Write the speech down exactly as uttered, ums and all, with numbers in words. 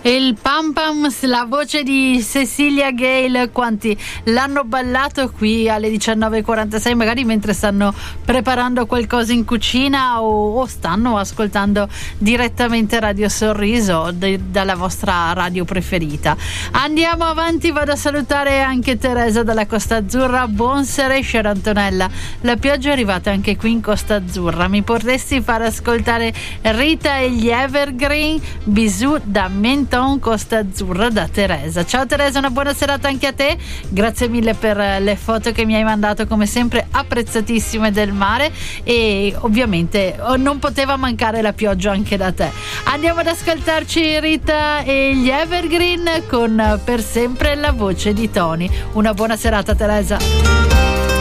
Il Pam Pam, la voce di Cecilia Gale, quanti l'hanno ballato qui alle diciannove e quarantasei, magari mentre stanno preparando qualcosa in cucina o, o stanno ascoltando direttamente Radio Sorriso de, dalla vostra radio preferita. Andiamo avanti, vado a salutare anche Teresa dalla Costa Azzurra. Buon Serescer Antonella, la pioggia è arrivata anche qui in Costa Azzurra, mi potresti far ascoltare Rita e gli Evergreen, bisù da Menton, Costa Azzurra, da Teresa. Ciao Teresa, una buona serata anche a te, grazie mille per le foto che mi hai mandato, come sempre apprezzatissime del mare, e ovviamente non poteva mancare la pioggia anche da te. Andiamo ad ascoltarci Rita e gli Evergreen con Per sempre la voce di Tony. Una buona serata Teresa.